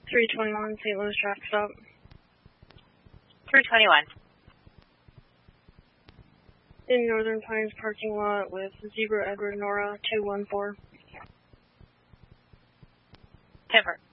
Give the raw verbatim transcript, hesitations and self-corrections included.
three twenty-one Saint Louis traffic stop. three twenty-one. In Northern Pines parking lot with Zebra Edward Nora two one four. Timber.